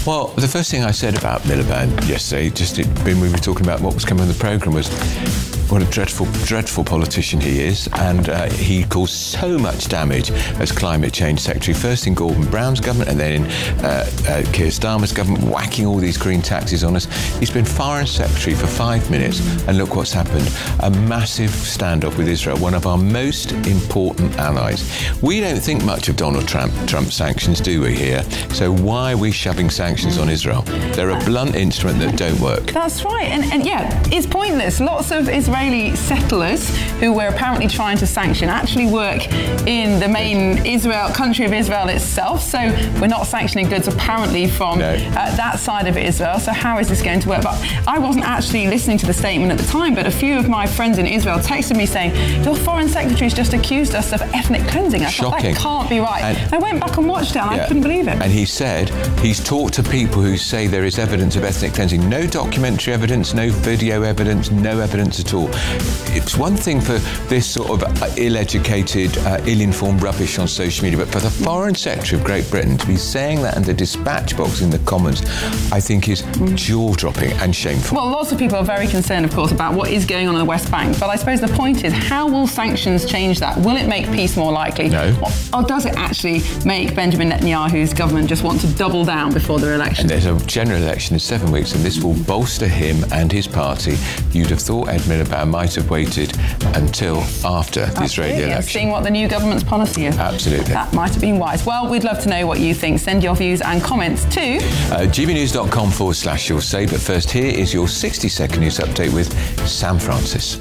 Well, the first thing I said about Miliband yesterday, when we were talking about what was coming on the programme, was what a dreadful politician he is, and he caused so much damage as climate change secretary, first in Gordon Brown's government and then in Keir Starmer's government, whacking all these green taxes on us. He's been foreign secretary for 5 minutes, and look what's happened. A massive standoff with Israel, one of our most important allies. We don't think much of Donald Trump's sanctions, do we, here? So why are we shoving sanctions on Israel? They're a blunt instrument that don't work. That's right, and yeah, it's pointless. Lots of Israeli settlers who we're apparently trying to sanction actually work in the main country of Israel itself, so we're not sanctioning goods apparently from that side of Israel. So how is this going to work? But I wasn't actually listening to the statement at the time, but a few of my friends in Israel texted me saying, your foreign secretary's just accused us of ethnic cleansing. I thought, that can't be right. And I went back and watched it, and I couldn't believe it. And he said he's talked to people who say there is evidence of ethnic cleansing. No documentary evidence, no video evidence, no evidence at all. It's one thing for this sort of ill-educated, ill-informed rubbish on social media, but for the Foreign Secretary of Great Britain to be saying that in the dispatch box in the Commons, I think is jaw-dropping and shameful. Well, lots of people are very concerned, of course, about what is going on in the West Bank, but I suppose the point is, how will sanctions change that? Will it make peace more likely? No. Or does it actually make Benjamin Netanyahu's government just want to double down before the election? And there's a general election in 7 weeks, and this will bolster him and his party. You'd have thought Ed Miliband might have waited until after the Israeli election. Seeing what the new government's policy is. Absolutely. That might have been wise. Well, we'd love to know what you think. Send your views and comments to gbnews.com/you'll say. But first, here is your 60-second news update with Sam Francis.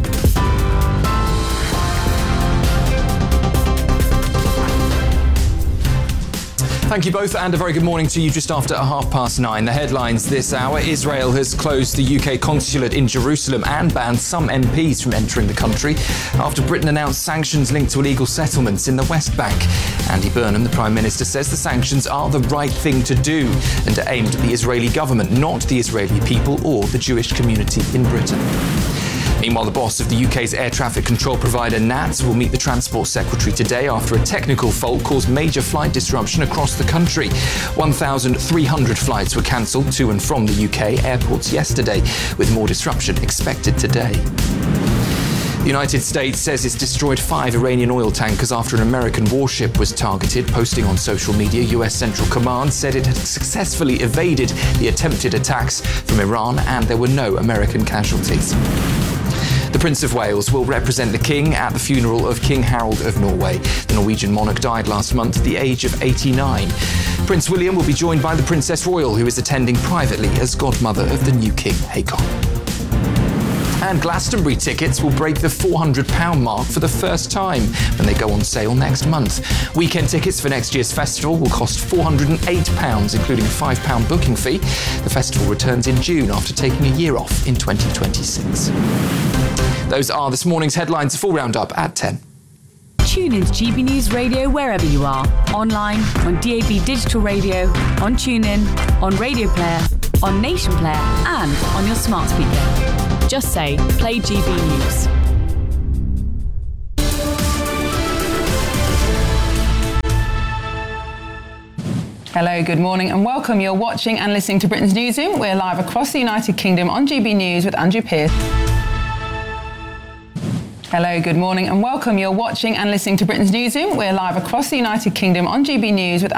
Thank you both, and a very good morning to you just after 9:30. The headlines this hour: Israel has closed the UK consulate in Jerusalem and banned some MPs from entering the country after Britain announced sanctions linked to illegal settlements in the West Bank. Andy Burnham, the Prime Minister, says the sanctions are the right thing to do and are aimed at the Israeli government, not the Israeli people or the Jewish community in Britain. Meanwhile, the boss of the UK's air traffic control provider NATS will meet the Transport Secretary today after a technical fault caused major flight disruption across the country. 1,300 flights were cancelled to and from the UK airports yesterday, with more disruption expected today. The United States says it's destroyed 5 Iranian oil tankers after an American warship was targeted. Posting on social media, US Central Command said it had successfully evaded the attempted attacks from Iran and there were no American casualties. The Prince of Wales will represent the King at the funeral of King Harold of Norway. The Norwegian monarch died last month at the age of 89. Prince William will be joined by the Princess Royal, who is attending privately as godmother of the new King, Haakon. And Glastonbury tickets will break the £400 mark for the first time when they go on sale next month. Weekend tickets for next year's festival will cost £408, including a £5 booking fee. The festival returns in June after taking a year off in 2026. Those are this morning's headlines. A full roundup at 10. Tune in to GB News Radio wherever you are. Online, on DAB Digital Radio, on TuneIn, on Radio Player, on Nation Player, and on your smart speaker. Just say, play GB News. Hello, good morning and welcome. You're watching and listening to Britain's Newsroom. We're live across the United Kingdom on GB News with Andrew Pearce. Hello, good morning and welcome. You're watching and listening to Britain's Newsroom. We're live across the United Kingdom on GB News with